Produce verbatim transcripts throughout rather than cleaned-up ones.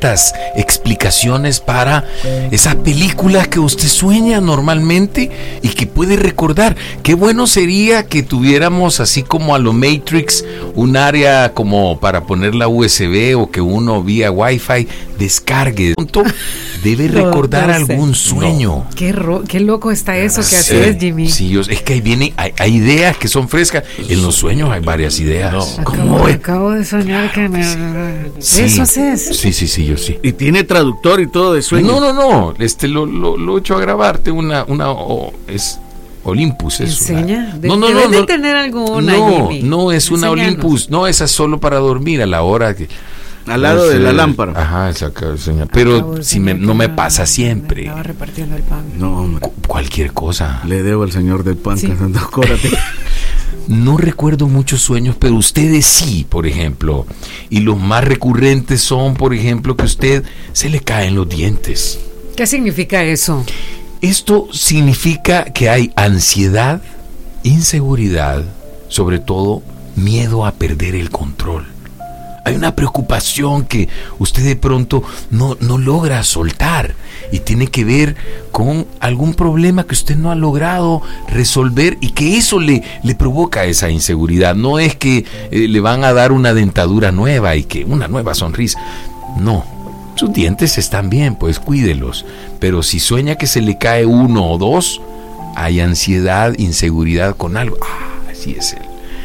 ciertas explicaciones para esas películas que usted sueña normalmente y que puede recordar. Qué bueno sería que tuviéramos, así como a lo Matrix, un área como para poner la U S B, o que uno vía Wi-Fi descargue. Debe recordar no, no algún sueño. No. Qué, ro- qué loco está eso que sí, haces, Jimmy. Sí, yo, es que ahí viene, hay, hay ideas que son frescas. En los sueños hay varias ideas. No. Acabo, acabo de soñar que me... Sí. ¿Eso haces? Sí, sí, sí, yo sí. ¿Y tiene traductor y todo de sueño? No, no, no. Este lo, lo, lo he hecho a grabarte una, una oh, es Olympus. Es ¿Enseña? Una, De, no, no, debes no, de tener alguna, no, Jimmy. no es una Enséñanos. Olympus. No, esa es solo para dormir a la hora que. Al lado no sé, de la lámpara. Ajá, esa señal. Pero si me, no me pasa siempre. Estaba repartiendo el pan. No, hombre. Cu- cualquier cosa. Le debo al señor del pan, sí. Cantando córate. No recuerdo muchos sueños, pero ustedes sí, por ejemplo. Y los más recurrentes son, por ejemplo, que a usted se le caen los dientes. ¿Qué significa eso? Esto significa que hay ansiedad, inseguridad, sobre todo miedo a perder el control. Hay una preocupación que usted de pronto no, no logra soltar y tiene que ver con algún problema que usted no ha logrado resolver y que eso le, le provoca esa inseguridad. No es que eh, le van a dar una dentadura nueva y que una nueva sonrisa. No, sus dientes están bien, pues cuídelos. Pero si sueña que se le cae uno o dos, hay ansiedad, inseguridad con algo. Ah, así es él.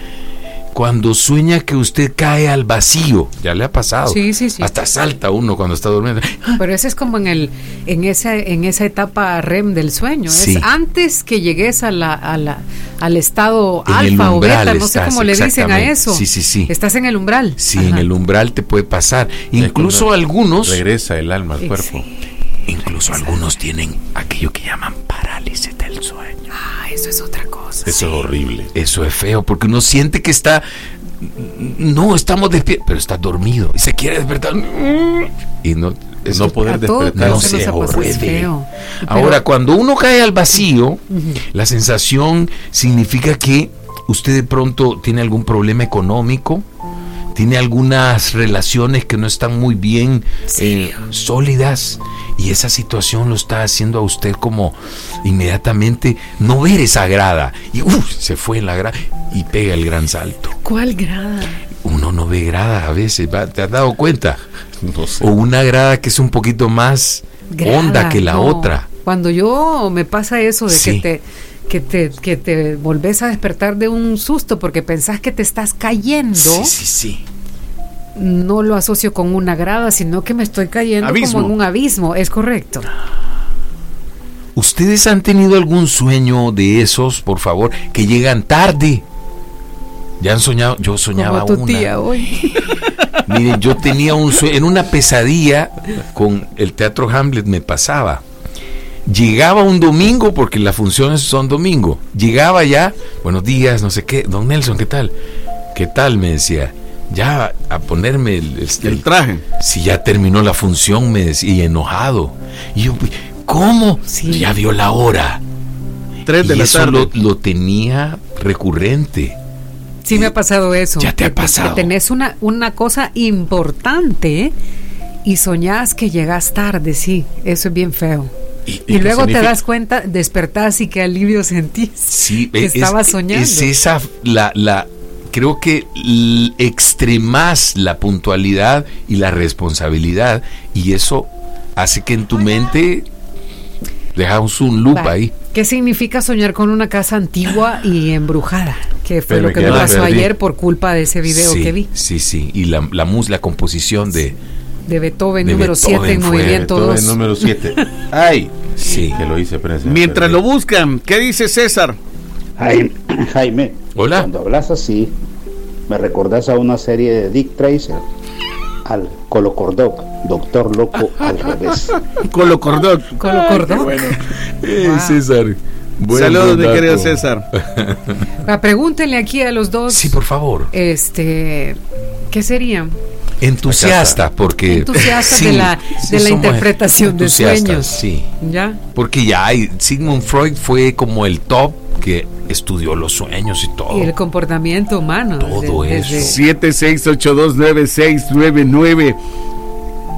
Cuando sueña que usted cae al vacío, ya le ha pasado. Sí, sí, sí. Hasta salta uno cuando está durmiendo. Pero ese es como en el, en esa, en esa etapa R E M del sueño. Sí. Es antes que llegues a la, a la, al estado en alfa o beta, no sé cómo le dicen a eso. Sí, sí, sí. Estás en el umbral. Sí, ajá. En el umbral te puede pasar. Incluso algunos. Regresa el alma al cuerpo. Sí. Incluso Exacto. Algunos tienen aquello que llaman parálisis del sueño. Ah, eso es otra cosa. Eso sí. Es horrible. Eso es feo, porque uno siente que está... No, estamos despiertos, pero está dormido y se quiere despertar. Y no... Eso, no poder despertar. No se puede. Ahora, cuando uno cae al vacío, uh-huh. La sensación significa que usted de pronto tiene algún problema económico, tiene algunas relaciones que no están muy bien eh, sólidas, y esa situación lo está haciendo a usted como inmediatamente no ver esa grada, y uf, se fue en la grada y pega el gran salto. ¿Cuál grada? Uno no ve grada a veces, ¿te has dado cuenta? No sé. O una grada que es un poquito más grada, honda que la no. otra. Cuando yo me pasa eso de sí. que te que te que te volvés a despertar de un susto porque pensás que te estás cayendo. Sí, sí, sí. No lo asocio con una grada, sino que me estoy cayendo abismo. Como en un abismo, es correcto. ¿Ustedes han tenido algún sueño de esos, por favor, que llegan tarde? ¿Ya han soñado? Yo soñaba como tu una. Tía hoy. Miren, yo tenía un sueño, en una pesadilla con el Teatro Hamlet me pasaba. Llegaba un domingo, porque las funciones son domingo. Llegaba ya, buenos días, no sé qué. Don Nelson, ¿qué tal? ¿Qué tal? Me decía. Ya a ponerme el, el, el traje. Si ya terminó la función, me decía, y enojado. Y yo, ¿cómo? Sí. Ya vio la hora. Tres de y la eso tarde. Lo, lo tenía recurrente. Sí, me ha pasado eso. Ya te ha que, pasado. Que tenés una, una cosa importante y soñás que llegas tarde, sí. Eso es bien feo. Y, y, y luego significa? Te das cuenta, despertás y qué alivio sentís. Sí, que es, estabas soñando. Es esa, la, la, creo que l- extremas la puntualidad y la responsabilidad, y eso hace que en tu mente dejamos un loop vale. Ahí. ¿Qué significa soñar con una casa antigua y embrujada? Que fue Pero lo que me pasó ayer por culpa de ese video sí, que vi. Sí, sí, y la, la, mus, la composición de... De Beethoven, de número siete en movimiento dos. número siete. ¡Ay! Sí. Que lo hice, pero mientras lo buscan, ¿qué dice César? Jaime, Jaime. Hola. Cuando hablas así, me recordás a una serie de Dick Tracer, al Colocordoc, Doctor Loco al revés. Colocordoc. Colocordoc. Bueno. Eh, wow. César. Buen Saludos, mi querido César. Pregúntenle aquí a los dos. Sí, por favor. Este, ¿qué serían? Entusiasta, porque entusiasta sí, de la de sí, la interpretación de sueños, sí, ya, porque ya hay Sigmund Freud fue como el top que estudió los sueños y todo y el comportamiento humano, todo desde, eso. Desde... siete seis ocho dos nueve seis nueve nueve